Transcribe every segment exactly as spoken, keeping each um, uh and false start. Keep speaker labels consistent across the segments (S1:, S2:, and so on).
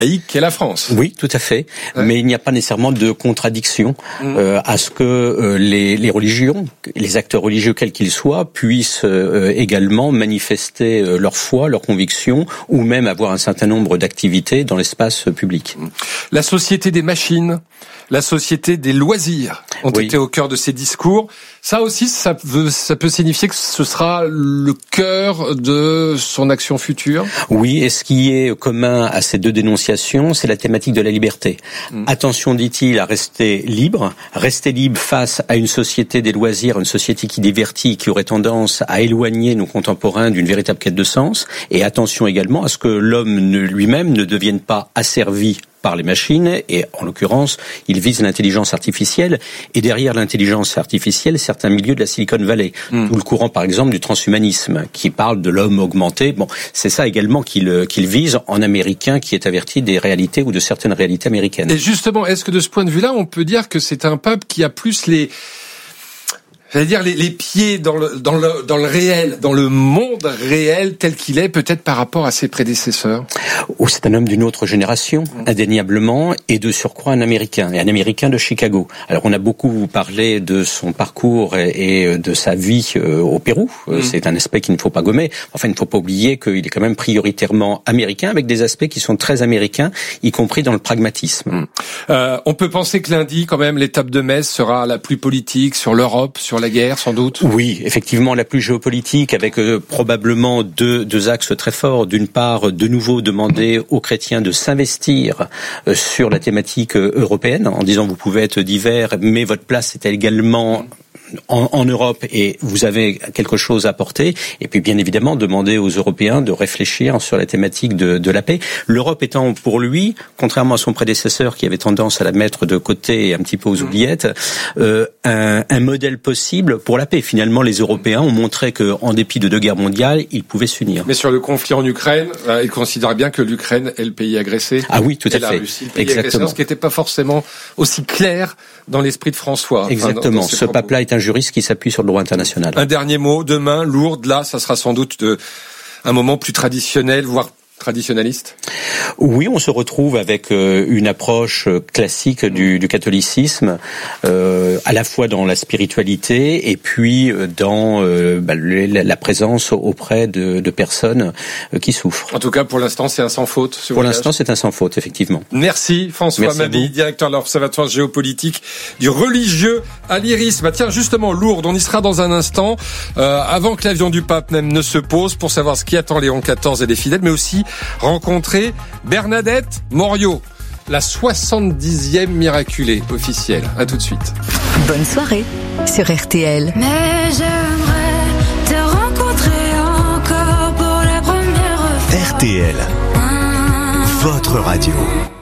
S1: qu'est la France.
S2: Oui, tout à fait.
S1: Ouais.
S2: Mais il n'y a pas nécessairement de contradiction mmh. euh, à ce que euh, les, les religions, les acteurs religieux quels qu'ils soient, puissent euh, également manifester euh, leur foi, leurs convictions, ou même avoir un certain nombre d'activités dans l'espace public.
S1: La société des machines, la société des loisirs ont oui. été au cœur de ces discours. Ça aussi, ça, veut, ça peut signifier que ce sera le cœur de son action future.
S2: Oui, et ce qui est commun à ces deux dénonciations, c'est la thématique de la liberté. Mmh. Attention, dit-il, à rester libre, rester libre face à une société des loisirs, une société qui divertit, qui aurait tendance à éloigner nos contemporains d'une véritable quête de sens, et attention également à ce que l'homme ne, lui-même ne devienne pas asservi par les machines, et en l'occurrence, il vise l'intelligence artificielle, et derrière l'intelligence artificielle, certains milieux de la Silicon Valley, mmh. tout le courant par exemple du transhumanisme, qui parle de l'homme augmenté. Bon, c'est ça également qu'il, qu'il vise en américain, qui est averti des réalités ou de certaines réalités américaines.
S1: Et justement, est-ce que de ce point de vue-là, on peut dire que c'est un peuple qui a plus les... J'allais dire les, les pieds dans le, dans le, dans le réel, dans le monde réel tel qu'il est, peut-être par rapport à ses prédécesseurs.
S2: Oh, c'est un homme d'une autre génération, indéniablement, et de surcroît un Américain, et un Américain de Chicago. Alors on a beaucoup parlé de son parcours et, et de sa vie euh, au Pérou. Mmh. C'est un aspect qu'il ne faut pas gommer. Enfin, il ne faut pas oublier qu'il est quand même prioritairement américain, avec des aspects qui sont très américains, y compris dans le pragmatisme.
S1: Mmh. Euh, on peut penser que lundi, quand même, l'étape de Metz sera la plus politique sur l'Europe, sur la guerre, sans doute.
S2: Oui, effectivement, la plus géopolitique, avec euh, probablement deux, deux axes très forts. D'une part, de nouveau demander aux chrétiens de s'investir euh, sur la thématique euh, européenne, en disant vous pouvez être divers, mais votre place est également En, en Europe, et vous avez quelque chose à apporter. Et puis bien évidemment demander aux Européens de réfléchir sur la thématique de, de la paix. L'Europe étant pour lui, contrairement à son prédécesseur qui avait tendance à la mettre de côté et un petit peu aux oubliettes, euh, un, un modèle possible pour la paix. Finalement, les Européens ont montré qu'en dépit de deux guerres mondiales, ils pouvaient s'unir.
S1: Mais sur le conflit en Ukraine, euh, il considère bien que l'Ukraine est le pays agressé.
S2: Ah oui, tout à
S1: et
S2: fait.
S1: La Russie, le pays
S2: Exactement.
S1: agresseur, ce qui n'était pas forcément aussi clair dans l'esprit de François.
S2: Exactement.
S1: Enfin, dans, dans
S2: ce pape-là est un juriste qui s'appuie sur le droit international.
S1: Un dernier mot, demain, Lourdes, là, ça sera sans doute de, un moment plus traditionnel, voire traditionnaliste.
S2: Oui, on se retrouve avec euh, une approche classique du, du catholicisme, euh, à la fois dans la spiritualité et puis dans euh, bah, la, la présence auprès de, de personnes euh, qui souffrent.
S1: En tout cas, pour l'instant, c'est un sans faute.
S2: Pour voyage. l'instant, c'est un sans faute, effectivement.
S1: Merci François
S2: Merci
S1: Mabille, directeur de l'Observatoire géopolitique du religieux à l'Iris. Bah tiens, justement, Lourdes, on y sera dans un instant, euh, avant que l'avion du pape même ne se pose, pour savoir ce qui attend Léon quatorze et les fidèles, mais aussi rencontrer Bernadette Moriot, la soixante-dixième miraculée officielle. À tout de suite.
S3: Bonne soirée sur R T L.
S4: Mais j'aimerais te rencontrer encore pour la première fois.
S5: R T L, votre radio.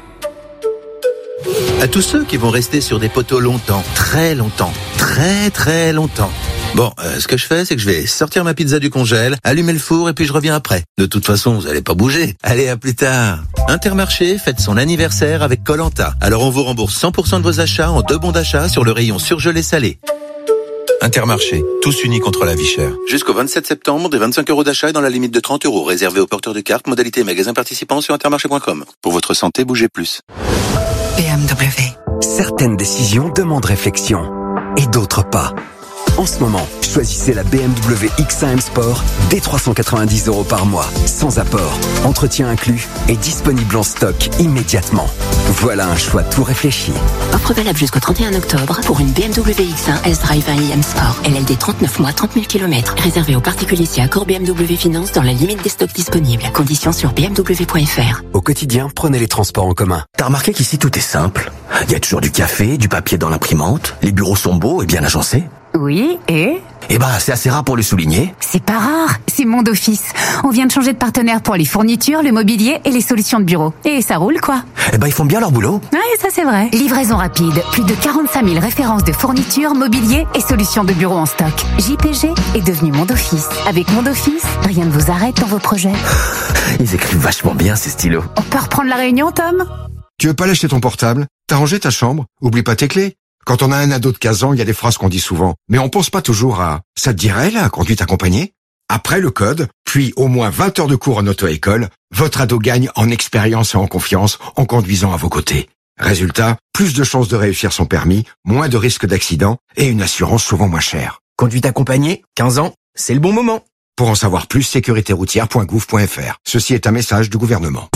S5: À tous ceux qui vont rester sur des poteaux longtemps, très longtemps, très très longtemps. Bon, euh, ce que je fais, c'est que je vais sortir ma pizza du congèle, allumer le four et puis je reviens après. De toute façon, vous allez pas bouger. Allez, à plus tard. Intermarché fête son anniversaire avec Koh-Lanta. Alors on vous rembourse cent pour cent de vos achats en deux bons d'achat sur le rayon surgelé salé. Intermarché, tous unis contre la vie chère. Jusqu'au vingt-sept septembre, des vingt-cinq euros d'achat dans la limite de trente euros, réservé aux porteurs de cartes, modalité magasin participant sur intermarché point com. Pour votre santé, bougez plus.
S3: B M W.
S6: Certaines décisions demandent réflexion et d'autres pas. En ce moment, choisissez la B M W X un M Sport dès trois cent quatre-vingt-dix euros par mois, sans apport, entretien inclus et disponible en stock immédiatement. Voilà un choix tout réfléchi.
S7: Offre valable jusqu'au trente et un octobre pour une B M W X un S-Drive un i M Sport. L L D trente-neuf mois, trente mille kilomètres. Réservé aux particuliers si accord B M W Finance dans la limite des stocks disponibles. Conditions sur b m w point f r.
S6: Au quotidien, prenez les transports en commun.
S8: T'as remarqué qu'ici tout est simple? Il y a toujours du café, du papier dans l'imprimante, les bureaux sont beaux et bien agencés.
S9: Oui, et
S8: Eh ben, c'est assez rare pour le souligner.
S9: c'est pas rare, c'est Monde Office. On vient de changer de partenaire pour les fournitures, le mobilier et les solutions de bureau. Et ça roule, quoi.
S8: Eh ben, ils font bien leur boulot.
S9: Ouais, ça c'est vrai. Livraison rapide, plus de quarante-cinq mille références de fournitures, mobilier et solutions de bureau en stock. J P G est devenu Monde Office. Avec Monde Office, rien ne vous arrête dans vos projets.
S8: Ils écrivent vachement bien, ces stylos.
S9: On peut reprendre la réunion, Tom ?
S10: Tu veux pas lâcher ton portable? T'as rangé ta chambre? Oublie pas tes clés. Quand on a un ado de quinze ans, il y a des phrases qu'on dit souvent. Mais on pense pas toujours à « ça te dirait, la conduite accompagnée ?» Après le code, puis au moins vingt heures de cours en auto-école, votre ado gagne en expérience et en confiance en conduisant à vos côtés. Résultat, plus de chances de réussir son permis, moins de risques d'accident et une assurance souvent moins chère.
S11: Conduite accompagnée, quinze ans, c'est le bon moment.
S10: Pour en savoir plus, sécurité routière point gouv point f r. Ceci est un message du gouvernement.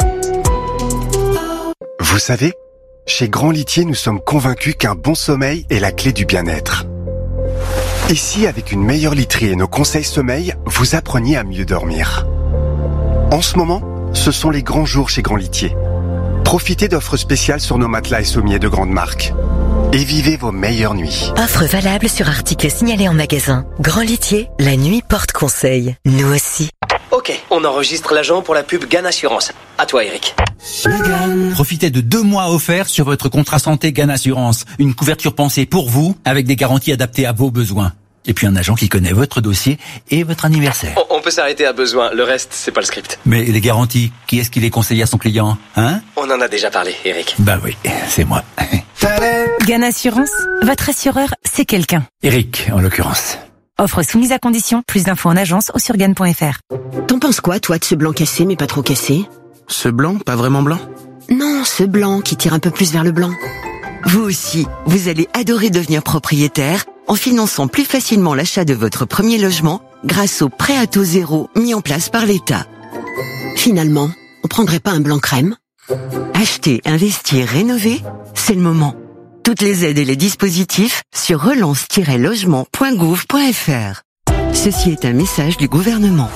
S12: Vous savez, chez Grand Litier, nous sommes convaincus qu'un bon sommeil est la clé du bien-être. Et si, avec une meilleure literie et nos conseils sommeil, vous appreniez à mieux dormir? En ce moment, ce sont les grands jours chez Grand Litier. Profitez d'offres spéciales sur nos matelas et sommiers de grandes marques. Et vivez vos meilleures nuits.
S13: Offre valable sur articles signalés en magasin. Grand Litier, la nuit porte conseil. Nous aussi.
S11: Ok, on enregistre l'agent pour la pub Gan Assurance. À toi, Eric.
S14: Profitez de deux mois offerts sur votre contrat santé Gan Assurance. Une couverture pensée pour vous, avec des garanties adaptées à vos besoins. Et puis un agent qui connaît votre dossier et votre anniversaire.
S11: On, on peut s'arrêter à besoin, le reste, c'est pas le script.
S14: Mais les garanties, qui est-ce qui les conseille à son client, hein?
S11: On en a déjà parlé, Eric.
S14: Bah oui, c'est moi.
S9: Gan Assurance, votre assureur, c'est quelqu'un.
S14: Eric, en l'occurrence.
S9: Offre soumise à condition, plus d'infos en agence ou sur gan point f r.
S15: T'en penses quoi, toi, de ce blanc cassé, mais pas trop cassé?
S8: Ce blanc, pas vraiment blanc?
S15: Non, ce blanc qui tire un peu plus vers le blanc. Vous aussi, vous allez adorer devenir propriétaire en finançant plus facilement l'achat de votre premier logement grâce au prêt à taux zéro mis en place par l'État. Finalement, on prendrait pas un blanc crème? Acheter, investir, rénover, c'est le moment. Toutes les aides et les dispositifs sur relance tiret logement point gouv point f r. Ceci est un message du gouvernement.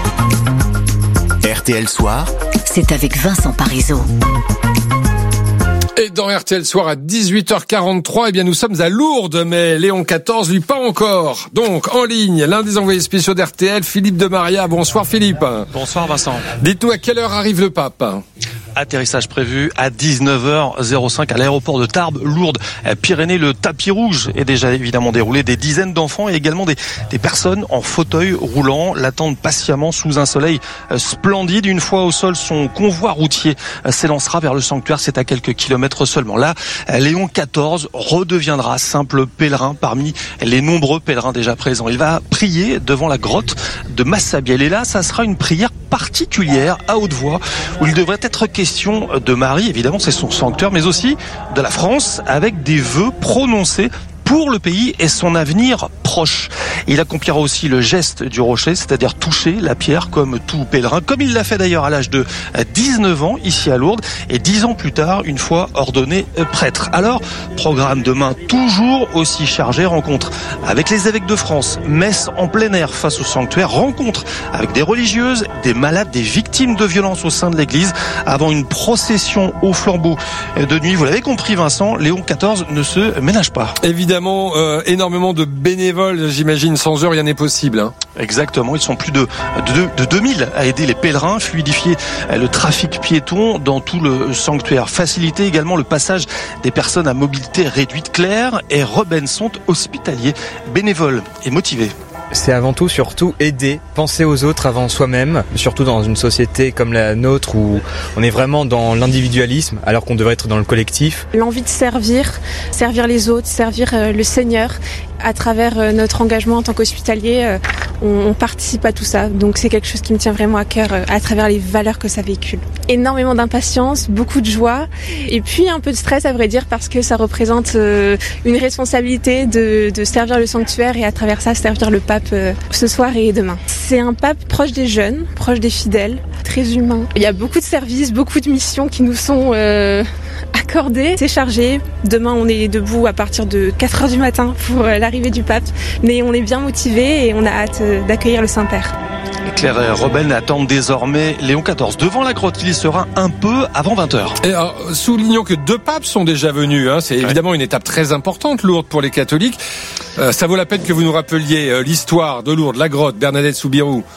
S6: R T L Soir,
S13: c'est avec Vincent Parisot.
S1: Et dans R T L Soir à dix-huit heures quarante-trois, eh bien nous sommes à Lourdes, mais Léon quatorze, lui, pas encore. Donc, en ligne, l'un des envoyés spéciaux d'R T L, Philippe de Maria. Bonsoir Philippe.
S16: Bonsoir Vincent.
S1: Dites-nous à quelle heure arrive le pape?
S16: Atterrissage prévu à dix-neuf heures cinq à l'aéroport de Tarbes, Lourdes, Pyrénées. Le tapis rouge est déjà évidemment déroulé. Des dizaines d'enfants et également des, des personnes en fauteuil roulant l'attendent patiemment sous un soleil splendide. Une fois au sol, son convoi routier s'élancera vers le sanctuaire. C'est à quelques kilomètres seulement. Là, Léon quatorze redeviendra simple pèlerin parmi les nombreux pèlerins déjà présents. Il va prier devant la grotte de Massabielle. Et là, ça sera une prière particulière à haute voix où il devrait être question de Marie, évidemment c'est son sanctuaire, mais aussi de la France avec des vœux prononcés pour le pays et son avenir proche. Il accomplira aussi le geste du rocher, c'est-à-dire toucher la pierre comme tout pèlerin, comme il l'a fait d'ailleurs à l'âge de dix-neuf ans ici à Lourdes et dix ans plus tard, une fois ordonné prêtre. Alors, programme demain toujours aussi chargé, rencontre avec les évêques de France, messe en plein air face au sanctuaire, rencontre avec des religieuses, des malades, des victimes de violences au sein de l'église, avant une procession au flambeau de nuit. Vous l'avez compris Vincent, Léon quatorze ne se ménage pas.
S1: Évidemment. Euh, énormément de bénévoles, j'imagine, sans eux rien n'est possible. Hein.
S16: Exactement, ils sont plus de, de, de deux mille à aider les pèlerins, fluidifier le trafic piéton dans tout le sanctuaire, faciliter également le passage des personnes à mobilité réduite. Claire et Robin sont hospitaliers, bénévoles et motivés.
S17: C'est avant tout, surtout, aider, penser aux autres avant soi-même, surtout dans une société comme la nôtre où on est vraiment dans l'individualisme alors qu'on devrait être dans le collectif.
S18: L'envie de servir, servir les autres, servir le Seigneur. À travers notre engagement en tant qu'hospitalier, on participe à tout ça. Donc c'est quelque chose qui me tient vraiment à cœur à travers les valeurs que ça véhicule. Énormément d'impatience, beaucoup de joie et puis un peu de stress à vrai dire parce que ça représente une responsabilité de, de servir le sanctuaire et à travers ça servir le pape ce soir et demain. C'est un pape proche des jeunes, proche des fidèles, très humain. Il y a beaucoup de services, beaucoup de missions qui nous sont euh, accordées. C'est chargé. Demain on est debout à partir de quatre heures du matin pour l'arrivée du pape, mais on est bien motivés et on a hâte d'accueillir le Saint-Père.
S16: Claire et Robin attendent désormais Léon quatorze devant la grotte. Il y sera un peu avant vingt heures.
S1: Et alors, soulignons que deux papes sont déjà venus. Hein. C'est ouais. évidemment une étape très importante, Lourdes, pour les catholiques. Euh, ça vaut la peine que vous nous rappeliez euh, l'histoire de Lourdes, la grotte, Bernadette Soubirous.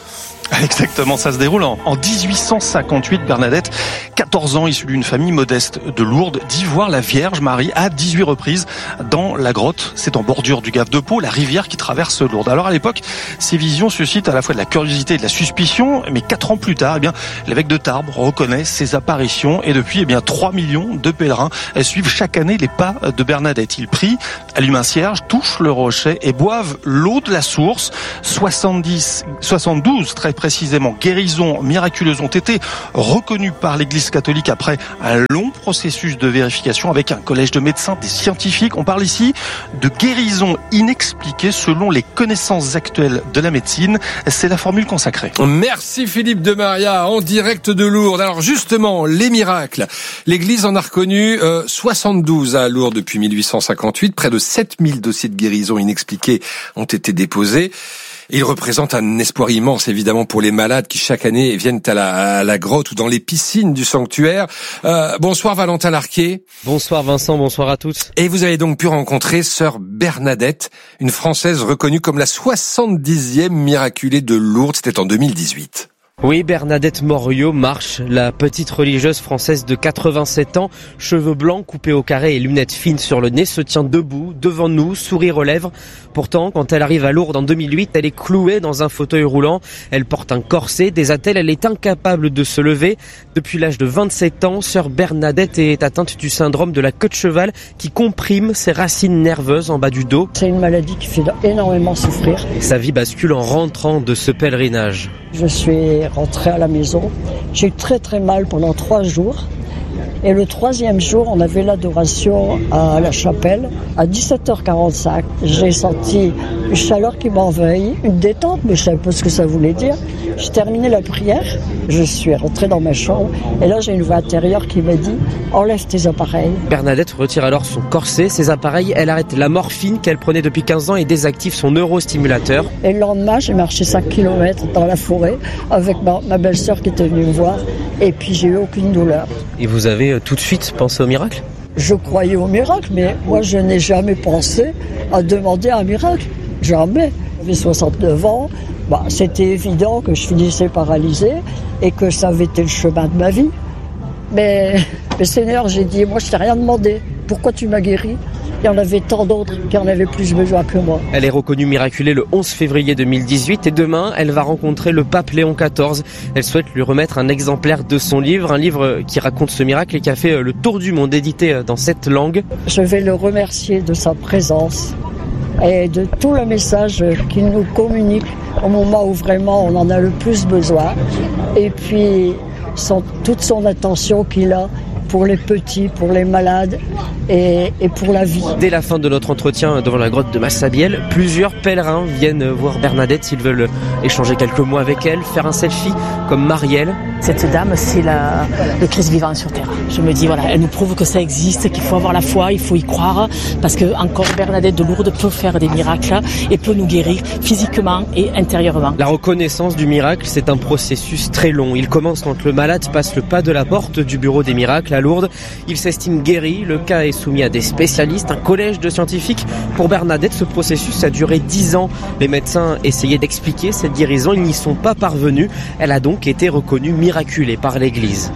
S16: Exactement, ça se déroule en, en dix-huit cent cinquante-huit. Bernadette, quatorze ans, issue d'une famille modeste de Lourdes, dit voir la Vierge Marie à dix-huit reprises dans la grotte. C'est en bordure du Gave de Pau, la rivière qui traverse Lourdes. Alors à l'époque, ces visions suscitent à la fois de la curiosité et de la suspicion, mais quatre ans plus tard, eh bien, l'évêque de Tarbes reconnaît ces apparitions et depuis, eh bien, trois millions de pèlerins suivent chaque année les pas de Bernadette. Ils prient, allument un cierge, touchent le rocher et boivent l'eau de la source. soixante-dix, soixante-douze très précisément guérisons miraculeuses ont été reconnues par l'Église catholique après un long processus de vérification avec un collège de médecins, des scientifiques. On parle ici de guérisons inexpliquées selon les connaissances actuelles de la médecine. C'est la formule consacrée.
S1: Merci Philippe de Maria, en direct de Lourdes. Alors justement, les miracles. L'Église en a reconnu euh, soixante-douze à Lourdes depuis mille huit cent cinquante-huit. Près de sept mille dossiers de guérison inexpliqués ont été déposés. Il représente un espoir immense, évidemment, pour les malades qui, chaque année, viennent à la, à la grotte ou dans les piscines du sanctuaire. Euh, bonsoir Valentin Larquier.
S19: Bonsoir Vincent, bonsoir à tous.
S1: Et vous avez donc pu rencontrer sœur Bernadette, une Française reconnue comme la soixante-dixième miraculée de Lourdes. C'était en deux mille dix-huit.
S19: Oui, Bernadette Morio marche, la petite religieuse française de quatre-vingt-sept ans, cheveux blancs coupés au carré et lunettes fines sur le nez, se tient debout, devant nous, sourire aux lèvres. Pourtant, quand elle arrive à Lourdes en deux mille huit, elle est clouée dans un fauteuil roulant. Elle porte un corset, des attelles, elle est incapable de se lever. Depuis l'âge de vingt-sept ans, sœur Bernadette est atteinte du syndrome de la queue de cheval qui comprime ses racines nerveuses en bas du dos.
S20: C'est une maladie qui fait énormément souffrir.
S19: Sa vie bascule en rentrant de ce pèlerinage.
S20: Je suis rentrée à la maison. J'ai eu très très mal pendant trois jours. Et le troisième jour, on avait l'adoration à la chapelle. À dix-sept heures quarante-cinq, j'ai senti une chaleur qui m'envahit, une détente, mais je savais pas ce que ça voulait dire. J'ai terminé la prière, je suis rentrée dans ma chambre, et là j'ai une voix intérieure qui m'a dit « Enlève tes appareils ».
S19: Bernadette retire alors son corset, ses appareils, elle arrête la morphine qu'elle prenait depuis quinze ans et désactive son neurostimulateur.
S20: Et le lendemain, j'ai marché cinq kilomètres dans la forêt avec ma, ma belle-sœur qui était venue me voir, et puis j'ai eu aucune douleur.
S19: Et vous avez tout de suite pensé au miracle ?
S20: Je croyais au miracle, mais moi je n'ai jamais pensé à demander un miracle. Jamais. J'avais soixante-neuf ans, bah, c'était évident que je finissais paralysée et que ça avait été le chemin de ma vie. Mais, mais Seigneur, j'ai dit, moi je t'ai rien demandé. Pourquoi tu m'as guéri ? Il y en avait tant d'autres qui en avaient plus besoin que moi.
S19: Elle est reconnue miraculée le onze février deux mille dix-huit et demain, elle va rencontrer le pape Léon quatorze. Elle souhaite lui remettre un exemplaire de son livre, un livre qui raconte ce miracle et qui a fait le tour du monde, édité dans cette langue.
S20: Je vais le remercier de sa présence et de tout le message qu'il nous communique au moment où vraiment on en a le plus besoin. Et puis son, toute son attention qu'il a pour les petits, pour les malades et, et pour la vie.
S19: Dès la fin de notre entretien devant la grotte de Massabielle, plusieurs pèlerins viennent voir Bernadette s'ils veulent échanger quelques mots avec elle, faire un selfie comme Marielle.
S21: Cette dame, c'est la, le Christ vivant sur terre. Je me dis, voilà, elle nous prouve que ça existe, qu'il faut avoir la foi, il faut y croire, parce que encore Bernadette de Lourdes peut faire des miracles et peut nous guérir physiquement et intérieurement.
S19: La reconnaissance du miracle, c'est un processus très long. Il commence quand le malade passe le pas de la porte du bureau des miracles à Lourdes. Il s'estime guéri, le cas est soumis à des spécialistes, un collège de scientifiques. Pour Bernadette, ce processus a duré dix ans. Les médecins essayaient d'expliquer cette guérison, ils n'y sont pas parvenus. Elle a donc été reconnue miraculée par l'Église.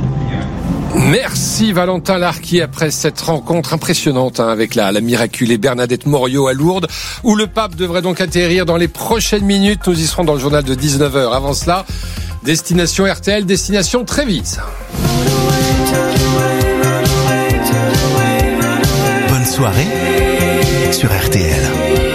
S1: Merci Valentin Larquier après cette rencontre impressionnante hein, avec la, la miraculée Bernadette Morio à Lourdes, où le pape devrait donc atterrir dans les prochaines minutes. Nous y serons dans le journal de dix-neuf heures. Avant cela, destination R T L, destination Trévise.
S22: Bonne soirée sur R T L.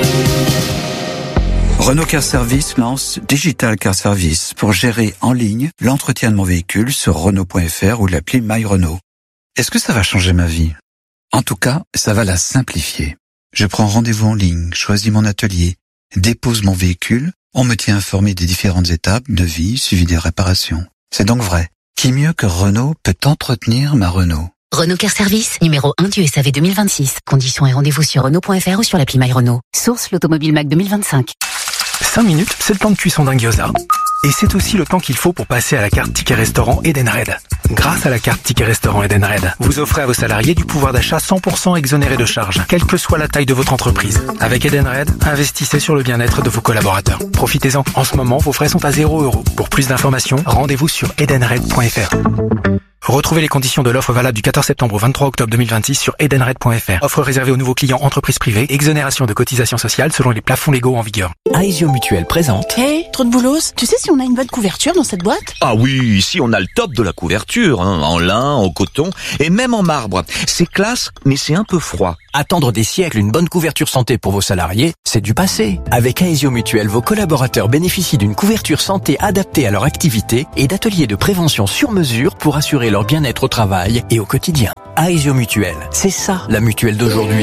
S22: Renault Car Service lance Digital Car Service pour gérer en ligne l'entretien de mon véhicule sur Renault point F R ou l'appli My Renault. Est-ce que ça va changer ma vie ? En tout cas, ça va la simplifier. Je prends rendez-vous en ligne, choisis mon atelier, dépose mon véhicule, on me tient informé des différentes étapes, devis, suivi des réparations. C'est donc vrai. Qui mieux que Renault peut entretenir ma Renault ?
S9: Renault Car Service, numéro un du S A V deux mille vingt-six. Conditions et rendez-vous sur Renault point F R ou sur l'appli My Renault. Source l'Automobile Mac deux mille vingt-cinq.
S23: cinq minutes, c'est le temps de cuisson d'un gyoza.
S2: Et c'est aussi le temps qu'il faut pour passer à la carte Ticket Restaurant Edenred. Grâce à la carte Ticket Restaurant Edenred, vous offrez à vos salariés du pouvoir d'achat cent pour cent exonéré de charges, quelle que soit la taille de votre entreprise. Avec Edenred, investissez sur le bien-être de vos collaborateurs. Profitez-en. En ce moment, vos frais sont à zéro euro. Pour plus d'informations, rendez-vous sur edenred point f r. Retrouvez les conditions de l'offre valable du quatorze septembre au vingt-trois octobre deux mille vingt-six sur edenred point f r. Offre réservée aux nouveaux clients entreprises privées. Exonération de cotisations sociales selon les plafonds légaux en vigueur.
S4: Aesio Mutuel présente.
S23: Hey, trop de boulos. Tu sais si on a une bonne couverture dans cette boîte?
S4: Ah oui, ici on a le top de la couverture, hein, en lin, en coton et même en marbre. C'est classe, mais c'est un peu froid. Attendre des siècles une bonne couverture santé pour vos salariés, c'est du passé. Avec Aesio Mutuel, vos collaborateurs bénéficient d'une couverture santé adaptée à leur activité et d'ateliers de prévention sur mesure pour assurer leur bien-être au travail et au quotidien. Aesio Mutuel, c'est ça la mutuelle d'aujourd'hui.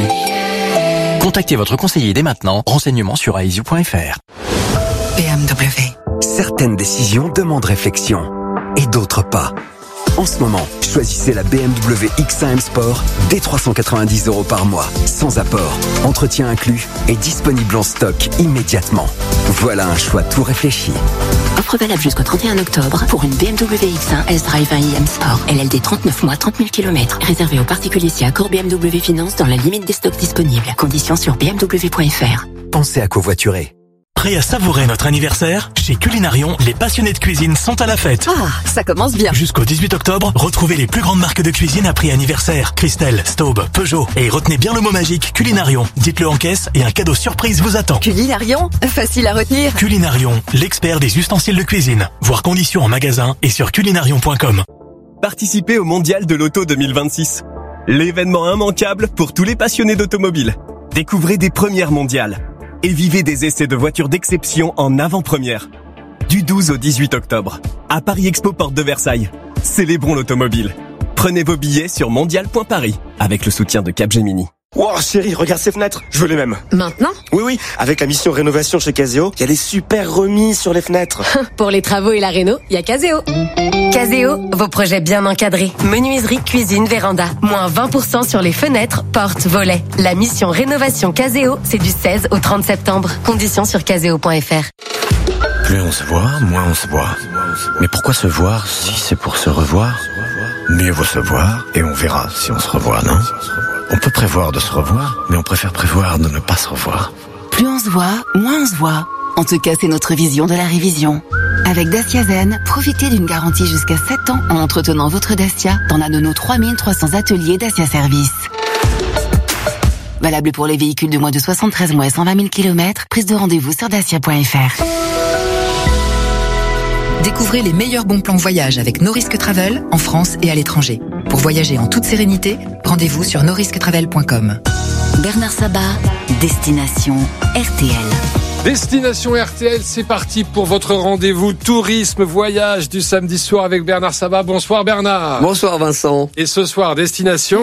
S4: Contactez votre conseiller dès maintenant. Renseignements sur aesio point f r.
S3: B M W.
S6: Certaines décisions demandent réflexion et d'autres pas. En ce moment, choisissez la B M W X un M Sport dès trois cent quatre-vingt-dix euros par mois, sans apport, entretien inclus et disponible en stock immédiatement. Voilà un choix tout réfléchi.
S7: Offre valable jusqu'au trente et un octobre pour une B M W X un S-Drive un i M Sport. L L D trente-neuf mois, trente mille kilomètres. Réservé aux particuliers si accord B M W Finance dans la limite des stocks disponibles. Conditions sur b m w point f r.
S6: Pensez à covoiturer.
S24: Prêt à savourer notre anniversaire? Chez Culinarion, les passionnés de cuisine sont à la fête.
S25: Ah, ça commence bien.
S24: Jusqu'au dix-huit octobre, retrouvez les plus grandes marques de cuisine à prix anniversaire. Christelle, Staub, Peugeot. Et retenez bien le mot magique Culinarion. Dites-le en caisse et un cadeau surprise vous attend.
S25: Culinarion, facile à retenir.
S24: Culinarion, l'expert des ustensiles de cuisine. Voir conditions en magasin et sur culinarion point com.
S26: Participez au Mondial de l'Auto deux mille vingt-six. L'événement immanquable pour tous les passionnés d'automobile. Découvrez des premières mondiales et vivez des essais de voitures d'exception en avant-première. Du douze au dix-huit octobre, à Paris Expo Porte de Versailles. Célébrons l'automobile. Prenez vos billets sur mondial point paris avec le soutien de Capgemini.
S27: Wow chérie, regarde ces fenêtres, je veux les mêmes.
S25: Maintenant?
S27: Oui oui, avec la mission rénovation chez Caseo, il y a des super remises sur les fenêtres.
S25: Pour les travaux et la réno, il y a Caseo.
S13: Caseo, vos projets bien encadrés. Menuiserie, cuisine, véranda. Moins vingt pour cent sur les fenêtres, portes, volets. La mission rénovation Caseo, c'est du seize au trente septembre. Conditions sur caseo point f r.
S8: Plus on se voit, moins on se voit. Mais pourquoi se voir si c'est pour se revoir? Mieux vaut se voir et on verra si on se revoit, non? On peut prévoir de se revoir, mais on préfère prévoir de ne pas se revoir.
S9: Plus on se voit, moins on se voit. En tout cas, c'est notre vision de la révision. Avec Dacia Zen, profitez d'une garantie jusqu'à sept ans en entretenant votre Dacia dans l'un de nos trois mille trois cents ateliers Dacia Service. Valable pour les véhicules de moins de soixante-treize mois et cent vingt mille kilomètres. Prise de rendez-vous sur dacia point f r.
S3: Découvrez les meilleurs bons plans voyage avec No Risk Travel en France et à l'étranger. Pour voyager en toute sérénité, rendez-vous sur no risk travel point com.
S9: Bernard Sabat, Destination R T L.
S1: Destination R T L, c'est parti pour votre rendez-vous tourisme voyage du samedi soir avec Bernard Sabat. Bonsoir Bernard.
S28: Bonsoir Vincent.
S1: Et ce soir, destination...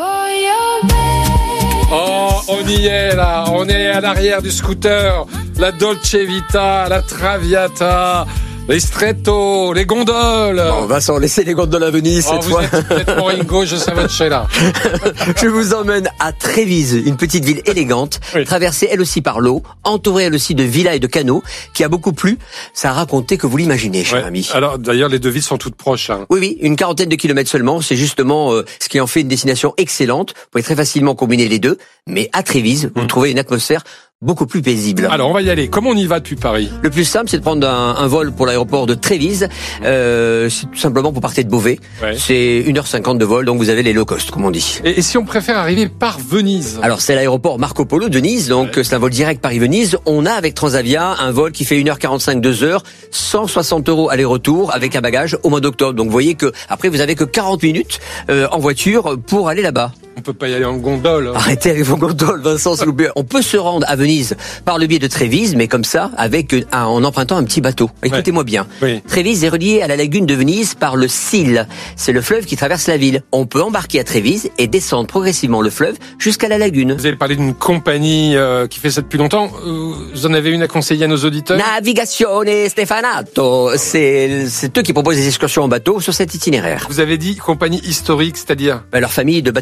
S1: Oh, on y est là, on est à l'arrière du scooter, la Dolce Vita, la Traviata, les stretto, les gondoles.
S28: Bon, Vincent, laissez les gondoles à Venise
S1: oh,
S28: cette
S1: vous
S28: fois.
S1: Êtes complètement Ringo, je savais de chez là.
S28: Je vous emmène à Trévise, une petite ville élégante, oui. traversée elle aussi par l'eau, entourée elle aussi de villas et de canaux, qui a beaucoup plu. Ça a raconté que vous l'imaginez, cher
S1: ouais.
S28: ami.
S1: Alors d'ailleurs, les deux villes sont toutes proches. Hein.
S28: Oui, oui, une quarantaine de kilomètres seulement. C'est justement euh, ce qui en fait une destination excellente. Vous pouvez très facilement combiner les deux. Mais à Trévise, vous mmh. trouvez une atmosphère beaucoup plus paisible.
S1: Alors, on va y aller. Comment on y va depuis Paris?
S28: Le plus simple, c'est de prendre un, un vol pour l'aéroport de Trévise. Euh, c'est tout simplement pour partir de Beauvais. Ouais. C'est une heure cinquante de vol, donc vous avez les low cost, comme on dit.
S1: Et, et si on préfère arriver par Venise?
S28: Alors, c'est l'aéroport Marco Polo de Nice, donc ouais. c'est un vol direct Paris-Venise. On a avec Transavia un vol qui fait une heure quarante-cinq, deux heures, cent soixante euros aller-retour avec un bagage au mois d'octobre. Donc, vous voyez que après, vous avez que quarante minutes euh, en voiture pour aller là-bas.
S1: On peut pas y aller en gondole. Hein.
S28: Arrêtez avec vos gondoles, Vincent, s'il vous plaît. On peut se rendre à Venise par le biais de Trévise, mais comme ça, avec un, en empruntant un petit bateau. Écoutez-moi bien.
S1: Oui.
S28: Trévise est relié à la lagune de Venise par le Sil. C'est le fleuve qui traverse la ville. On peut embarquer à Trévise et descendre progressivement le fleuve jusqu'à la lagune.
S1: Vous avez parlé d'une compagnie euh, qui fait ça depuis longtemps. Vous en avez une à conseiller à nos auditeurs?
S28: Navigazione Stefanato. C'est, c'est eux qui proposent des excursions en bateau sur cet itinéraire.
S1: Vous avez dit compagnie historique, c'est-à-dire?
S28: Ben, leur famille de bateliers existe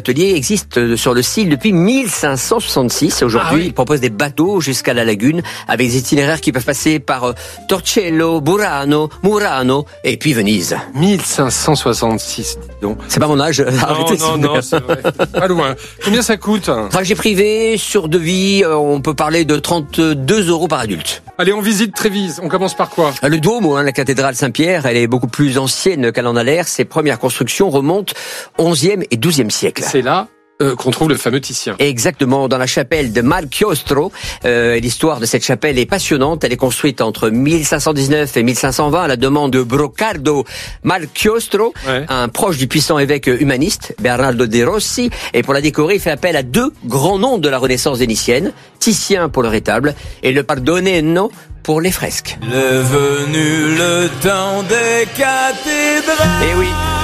S28: existe sur le Sile depuis mille cinq cent soixante-six. Aujourd'hui, ah oui. il propose des bateaux jusqu'à la lagune avec des itinéraires qui peuvent passer par euh, Torcello, Burano, Murano et puis Venise.
S1: mille cinq cent soixante-six, donc.
S28: C'est pas mon âge.
S1: Non, Arrêtez, non, non, c'est vrai. Pas loin. Combien ça coûte?
S28: Trajet privé, sur devis, euh, on peut parler de trente-deux euros par adulte.
S1: Allez, on visite Trévise. On commence par quoi?
S28: Le Duomo, hein, la cathédrale Saint-Pierre, elle est beaucoup plus ancienne qu'elle en a l'air. Ses premières constructions remontent onzième et douzième siècle.
S1: C'est là euh, qu'on trouve le fameux Titien.
S28: Exactement, dans la chapelle de Malchiostro. Euh, l'histoire de cette chapelle est passionnante. Elle est construite entre mille cinq cent dix-neuf et mille cinq cent vingt à la demande de Brocardo Malchiostro, ouais. un proche du puissant évêque humaniste, Bernardo de Rossi. Et pour la décorer, il fait appel à deux grands noms de la Renaissance vénitienne, Titien pour le rétable et le Pardoneno pour les fresques.
S5: Le venu le temps des cathédrales.
S28: Eh oui.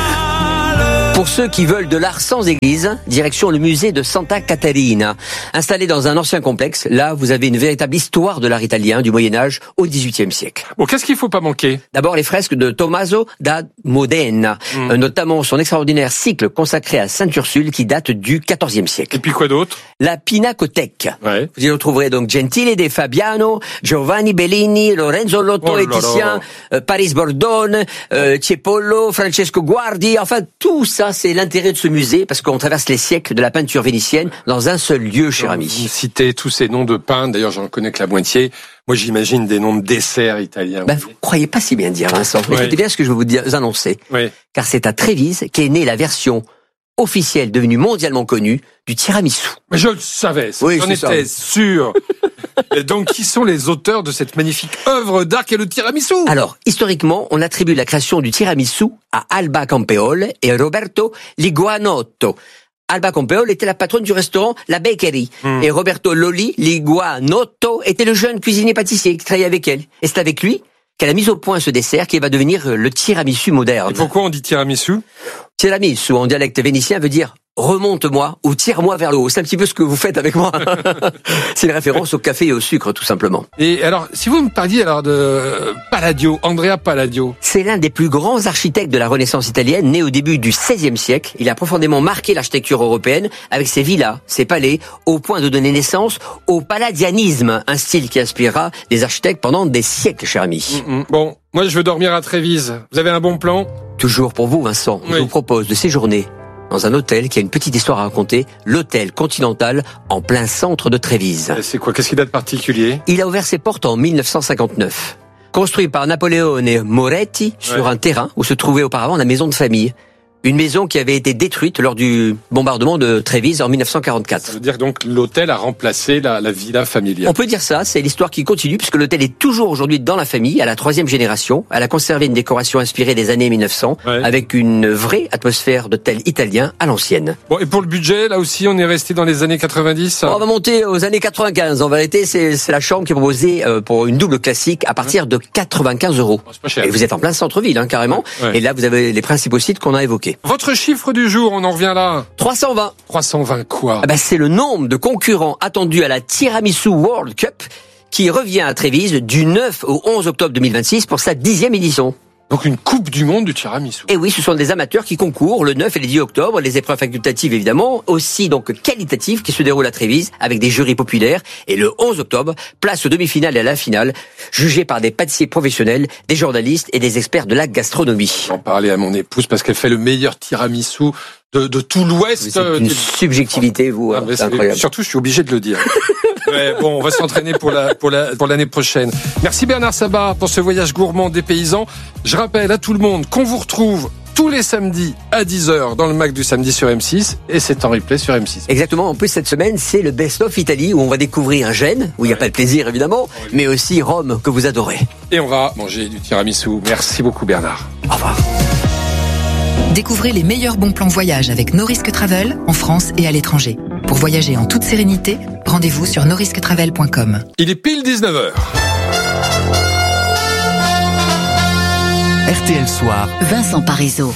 S28: Pour ceux qui veulent de l'art sans église, direction le musée de Santa Caterina. Installé dans un ancien complexe, là, vous avez une véritable histoire de l'art italien du Moyen-Âge au dix-huitième siècle.
S1: Bon, qu'est-ce qu'il faut pas manquer?
S28: D'abord, les fresques de Tommaso da Modena, mmh. euh, notamment son extraordinaire cycle consacré à Sainte Ursule qui date du quatorzième siècle.
S1: Et puis quoi d'autre?
S28: La Pinacothèque.
S1: Ouais.
S28: Vous y retrouverez donc Gentile de Fabiano, Giovanni Bellini, Lorenzo Lotto oh et Titien, euh, Paris Bordone, euh, Tiepolo, Francesco Guardi, enfin tout ça. C'est l'intérêt de ce musée parce qu'on traverse les siècles de la peinture vénitienne dans un seul lieu, cher ami.
S1: Vous citez tous ces noms de peintres, d'ailleurs j'en connais que la moitié. Moi j'imagine des noms de desserts italiens.
S28: Ben, vous croyez pas si bien dire, Vincent. Oui. Écoutez bien ce que je vais vous dire, vous annoncer.
S1: Oui.
S28: Car c'est à Trévise qu'est née la version officielle, devenue mondialement connue, du tiramisu.
S1: Mais je le savais,
S28: oui,
S1: j'en étais sûr. Et donc, qui sont les auteurs de cette magnifique œuvre d'art qu'est le tiramisu?
S28: Alors, historiquement, on attribue la création du tiramisu à Alba Campeol et Roberto Liguanotto. Alba Campeol était la patronne du restaurant La Bakery. Mmh. Et Roberto Lolli Liguanotto était le jeune cuisinier pâtissier qui travaillait avec elle. Et c'est avec lui qu'elle a mis au point ce dessert qui va devenir le tiramisu moderne.
S1: Et pourquoi on dit tiramisu?
S28: Tiramisu, en dialecte vénitien, veut dire remonte-moi ou tire-moi vers le haut. C'est un petit peu ce que vous faites avec moi. C'est une référence au café et au sucre, tout simplement.
S1: Et alors, si vous me parliez alors de Palladio, Andrea Palladio.
S28: C'est l'un des plus grands architectes de la Renaissance italienne, né au début du seizième siècle. Il a profondément marqué l'architecture européenne avec ses villas, ses palais, au point de donner naissance au palladianisme, un style qui inspirera des architectes pendant des siècles, cher ami.
S1: Mmh, mmh. Bon, moi je veux dormir à Trévise. Vous avez un bon plan?
S28: Toujours pour vous, Vincent. Oui. Je vous propose de séjourner dans un hôtel qui a une petite histoire à raconter, l'hôtel Continental en plein centre de Trévise.
S1: C'est quoi? Qu'est-ce qu'il a de particulier?
S28: Il a ouvert ses portes en mille neuf cent cinquante-neuf. Construit par Napoleone Moretti sur ouais. un terrain où se trouvait auparavant la maison de famille. Une maison qui avait été détruite lors du bombardement de Trévise en mille neuf cent quarante-quatre.
S1: Ça veut dire donc l'hôtel a remplacé la, la villa familiale.
S28: On peut dire ça, c'est l'histoire qui continue puisque l'hôtel est toujours aujourd'hui dans la famille, à la troisième génération. Elle a conservé une décoration inspirée des années mille neuf cents, ouais. avec une vraie atmosphère d'hôtel italien à l'ancienne.
S1: Bon, et pour le budget, là aussi, on est resté dans les années quatre-vingt-dix.
S28: On va monter aux années quatre-vingt-quinze. En vérité, c'est, c'est la chambre qui est proposée euh, pour une double classique à partir ouais. de quatre-vingt-quinze euros.
S1: Oh, c'est pas cher.
S28: Et vous êtes en plein centre-ville, hein, carrément. Ouais. Et là, vous avez les principaux sites qu'on a évoqués.
S1: Votre chiffre du jour, on en revient là.
S28: trois cent vingt.
S1: trois cent vingt quoi?
S28: Ah bah c'est le nombre de concurrents attendus à la Tiramisu World Cup qui revient à Trévise du neuf au onze octobre deux mille vingt-six pour sa dixième édition.
S1: Donc une coupe du monde du tiramisu.
S28: Et oui, ce sont des amateurs qui concourent le neuf et le dix octobre, les épreuves facultatives évidemment, aussi donc qualitatives qui se déroulent à Trévise avec des jurys populaires. Et le onze octobre, place aux demi-finales et à la finale, jugés par des pâtissiers professionnels, des journalistes et des experts de la gastronomie.
S1: J'en parlais à mon épouse parce qu'elle fait le meilleur tiramisu de, de tout l'Ouest.
S28: C'est une subjectivité, vous, ah, c'est incroyable.
S1: Surtout, je suis obligé de le dire. Ouais, bon, on va s'entraîner pour la pour la pour l'année prochaine. Merci Bernard Sabat pour ce voyage gourmand des paysans. Je rappelle à tout le monde qu'on vous retrouve tous les samedis à dix heures dans le Mac du samedi sur M six et c'est en replay sur M six.
S28: Exactement. En plus, cette semaine, c'est le Best of Italie où on va découvrir un Gênes, où il n'y a pas de plaisir évidemment, mais aussi Rome que vous adorez.
S1: Et on va manger du tiramisu. Merci beaucoup Bernard.
S28: Au revoir.
S3: Découvrez les meilleurs bons plans voyage avec No Risk Travel en France et à l'étranger. Pour voyager en toute sérénité, rendez-vous sur no risk travel point com.
S1: Il est pile dix-neuf heures.
S2: R T L Soir.
S9: Vincent Parisot.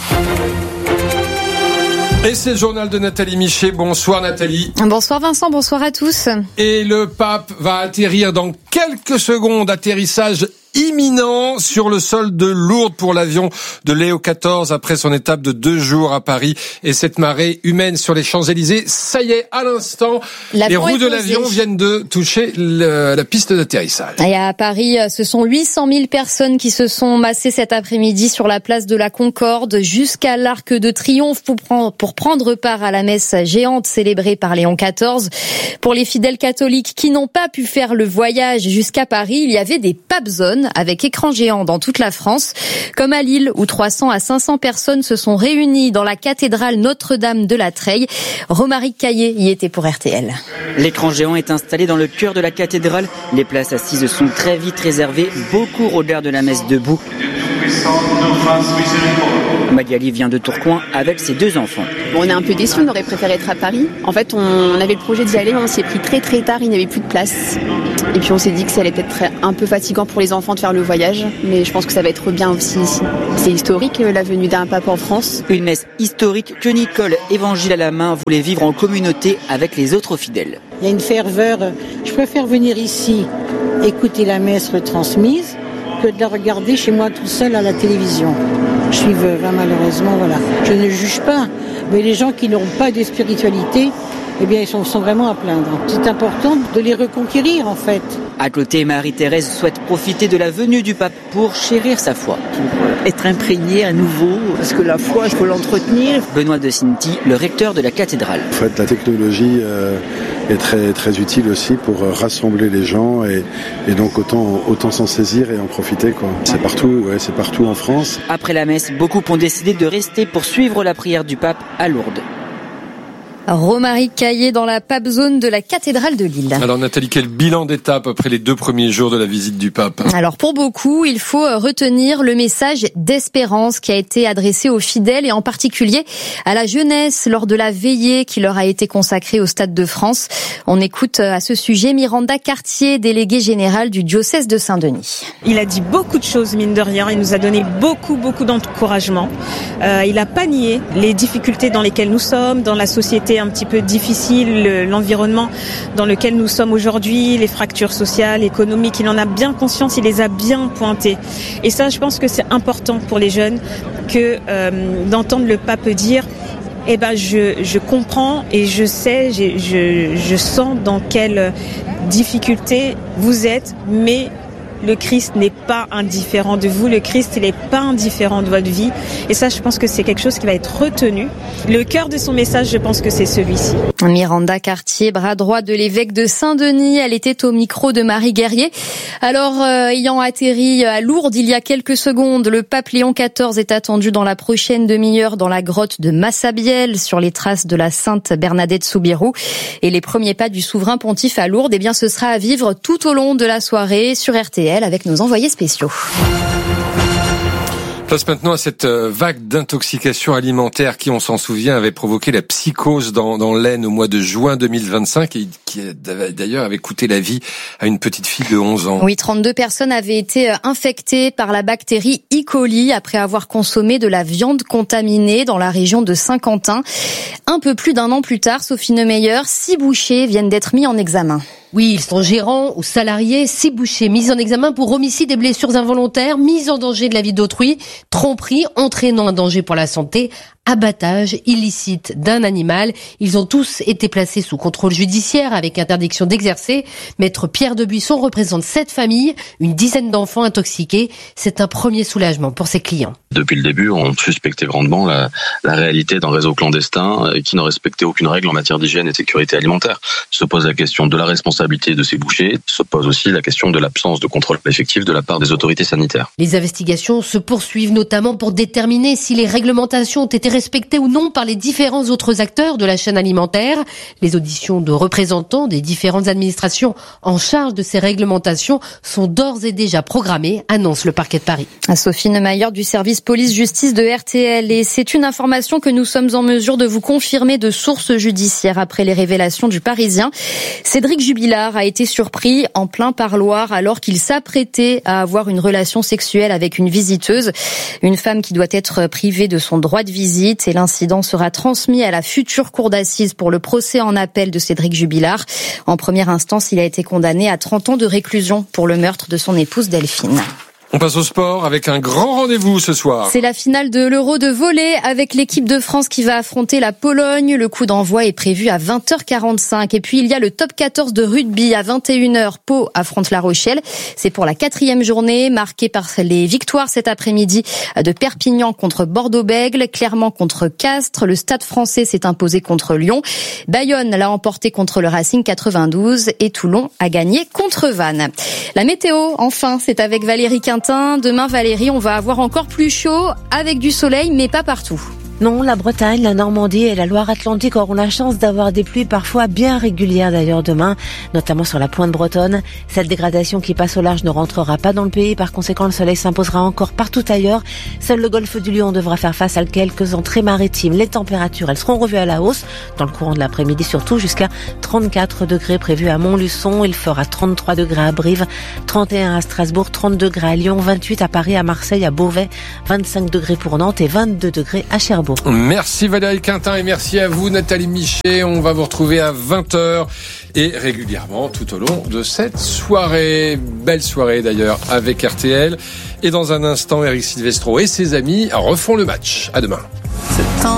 S1: Et c'est le journal de Nathalie Michet. Bonsoir Nathalie.
S10: Bonsoir Vincent, bonsoir à tous.
S1: Et le pape va atterrir dans quelques secondes, atterrissage imminent sur le sol de Lourdes pour l'avion de Léo quatorze après son étape de deux jours à Paris et cette marée humaine sur les Champs-Élysées. Ça y est, à l'instant, les roues de l'avion viennent de toucher le, la piste d'atterrissage.
S10: Et à Paris, ce sont huit cent mille personnes qui se sont massées cet après-midi sur la place de la Concorde jusqu'à l'Arc de Triomphe pour prendre, pour prendre part à la messe géante célébrée par Léon quatorze. Pour les fidèles catholiques qui n'ont pas pu faire le voyage jusqu'à Paris, il y avait des pape zones avec écran géant dans toute la France, comme à Lille où trois cents à cinq cents personnes se sont réunies dans la cathédrale Notre-Dame de la Treille. Romaric Caillé y était pour R T L.
S11: L'écran géant est installé dans le cœur de la cathédrale. Les places assises sont très vite réservées. Beaucoup regardent la messe debout. Magali vient de Tourcoing avec ses deux enfants.
S12: Bon, on est un peu déçus, on aurait préféré être à Paris. En fait, on avait le projet d'y aller, mais on s'y est pris très très tard, il n'y avait plus de place. Et puis on s'est dit que ça allait peut-être être un peu fatigant pour les enfants de faire le voyage, mais je pense que ça va être bien aussi ici. C'est historique, la venue d'un pape en France.
S11: Une messe historique que Nicole, évangile à la main, voulait vivre en communauté avec les autres fidèles.
S14: Il y a une ferveur, je préfère venir ici, écouter la messe retransmise, que de la regarder chez moi tout seul à la télévision. Je suis veuve, hein, malheureusement, voilà. Je ne juge pas, mais les gens qui n'ont pas de spiritualité, eh bien, ils sont, sont vraiment à plaindre. C'est important de les reconquérir, en fait.
S11: À côté, Marie-Thérèse souhaite profiter de la venue du pape pour chérir sa foi.
S14: Être imprégné à nouveau, parce que la foi, il faut l'entretenir.
S11: Benoît de Cinti, le recteur de la cathédrale.
S15: En fait, la technologie euh, est très, très utile aussi pour euh, rassembler les gens et, et donc autant, autant s'en saisir et en profiter, quoi. C'est partout, ouais, c'est partout en France.
S11: Après la messe, beaucoup ont décidé de rester pour suivre la prière du pape à Lourdes.
S10: Romaric Caillé dans la pape zone de la cathédrale de Lille.
S1: Alors Nathalie, quel bilan d'étape après les deux premiers jours de la visite du pape?
S10: Alors pour beaucoup, il faut retenir le message d'espérance qui a été adressé aux fidèles et en particulier à la jeunesse lors de la veillée qui leur a été consacrée au Stade de France. On écoute à ce sujet Miranda Cartier, déléguée générale du diocèse de Saint-Denis.
S16: Il a dit beaucoup de choses, mine de rien. Il nous a donné beaucoup, beaucoup d'encouragement. Euh, il a pas nié les difficultés dans lesquelles nous sommes, dans la société un petit peu difficile, l'environnement dans lequel nous sommes aujourd'hui, les fractures sociales, économiques, il en a bien conscience, il les a bien pointées. Et ça, je pense que c'est important pour les jeunes que euh, d'entendre le pape dire eh ben je, je comprends et je sais, je, je, je sens dans quelle difficulté vous êtes, mais le Christ n'est pas indifférent de vous, le Christ il n'est pas indifférent de votre vie. Et ça, je pense que c'est quelque chose qui va être retenu. Le cœur de son message, je pense que c'est celui-ci.
S10: Miranda Cartier, bras droit de l'évêque de Saint-Denis, elle était au micro de Marie Guerrier. Alors, euh, ayant atterri à Lourdes il y a quelques secondes, le pape Léon quatorze est attendu dans la prochaine demi-heure dans la grotte de Massabielle, sur les traces de la sainte Bernadette Soubirous. Et les premiers pas du souverain pontife à Lourdes, eh bien, ce sera à vivre tout au long de la soirée sur R T L avec nos envoyés spéciaux.
S1: Place maintenant à cette vague d'intoxication alimentaire qui, on s'en souvient, avait provoqué la psychose dans, dans l'Aisne au mois de juin deux mille vingt-cinq et qui d'ailleurs avait coûté la vie à une petite fille de onze ans.
S10: Oui, trente-deux personnes avaient été infectées par la bactérie E. coli après avoir consommé de la viande contaminée dans la région de Saint-Quentin. Un peu plus d'un an plus tard, Sophie Neumeyer, six bouchers viennent d'être mis en examen.
S17: Oui, ils sont gérants ou salariés, six bouchers mis en examen pour homicide et blessures involontaires, mise en danger de la vie d'autrui, tromperie entraînant un danger pour la santé, abattage illicite d'un animal. Ils ont tous été placés sous contrôle judiciaire avec interdiction d'exercer. Maître Pierre de Buisson représente sept familles, une dizaine d'enfants intoxiqués. C'est un premier soulagement pour ses clients.
S18: Depuis le début, on suspectait grandement la, la réalité d'un réseau clandestin qui ne respectait aucune règle en matière d'hygiène et de sécurité alimentaire. Se pose la question de la responsabilité de ces bouchers, se pose aussi la question de l'absence de contrôle effectif de la part des autorités sanitaires.
S17: Les investigations se poursuivent notamment pour déterminer si les réglementations ont été respectées ou non par les différents autres acteurs de la chaîne alimentaire. Les auditions de représentants des différentes administrations en charge de ces réglementations sont d'ores et déjà programmées, annonce le parquet de Paris.
S10: Sophie Neumeyer du service police-justice de R T L. Et c'est une information que nous sommes en mesure de vous confirmer de sources judiciaires après les révélations du Parisien. Cédric Jubilard a été surpris en plein parloir alors qu'il s'apprêtait à avoir une relation sexuelle avec une visiteuse. Une femme qui doit être privée de son droit de visite. visite et l'incident sera transmis à la future cour d'assises pour le procès en appel de Cédric Jubilard. En première instance, il a été condamné à trente ans de réclusion pour le meurtre de son épouse Delphine.
S1: On passe au sport avec un grand rendez-vous ce soir.
S10: C'est la finale de l'Euro de volley avec l'équipe de France qui va affronter la Pologne. Le coup d'envoi est prévu à vingt heures quarante-cinq. Et puis il y a le top quatorze de rugby à vingt et une heures. Pau affronte La Rochelle. C'est pour la quatrième journée marquée par les victoires cet après-midi de Perpignan contre Bordeaux-Bègles, Clermont contre Castres. Le Stade Français s'est imposé contre Lyon. Bayonne l'a emporté contre le Racing quatre-vingt-douze et Toulon a gagné contre Vannes. La météo, enfin, c'est avec Valérie Quintin. Demain, Valérie, on va avoir encore plus chaud avec du soleil, mais pas partout.
S4: Non, la Bretagne, la Normandie et la Loire-Atlantique auront la chance d'avoir des pluies parfois bien régulières d'ailleurs demain, notamment sur la pointe bretonne. Cette dégradation qui passe au large ne rentrera pas dans le pays, par conséquent le soleil s'imposera encore partout ailleurs. Seul le golfe du Lion devra faire face à quelques entrées maritimes. Les températures, elles seront revues à la hausse dans le courant de l'après-midi, surtout jusqu'à trente-quatre degrés prévus à Montluçon. Il fera trente-trois degrés à Brive, trente et un à Strasbourg, trente degrés à Lyon, vingt-huit à Paris, à Marseille, à Beauvais, vingt-cinq degrés pour Nantes et vingt-deux degrés à Cherbourg.
S1: Merci Valérie Quintin et merci à vous Nathalie Michet. On va vous retrouver à vingt heures et régulièrement tout au long de cette soirée. Belle soirée d'ailleurs avec R T L. Et dans un instant, Eric Silvestro et ses amis refont le match. À demain.
S6: C'est